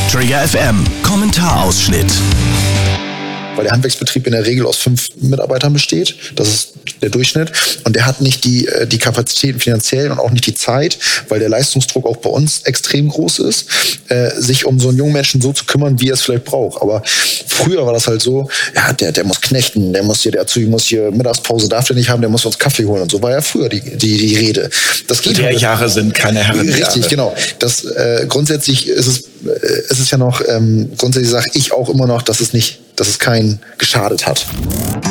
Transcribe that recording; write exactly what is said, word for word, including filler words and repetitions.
Trigger F M Kommentarausschnitt. Weil der Handwerksbetrieb in der Regel aus fünf Mitarbeitern besteht. Das ist der Durchschnitt. Und der hat nicht die, die Kapazitäten finanziell und auch nicht die Zeit, weil der Leistungsdruck auch bei uns extrem groß ist, äh, sich um so einen jungen Menschen so zu kümmern, wie er es vielleicht braucht. Aber früher war das halt so, ja, der, der muss knechten, der muss hier, der Azubi muss hier Mittagspause, darf der nicht haben, der muss uns Kaffee holen und so war ja früher die, die, die Rede. Das geht halt. Jahre sind keine Herrenjahre. Richtig, genau. Das, äh, grundsätzlich ist es, äh, es ist ja noch, ähm, grundsätzlich sage ich auch immer noch, dass es nicht, dass es keinen geschadet hat.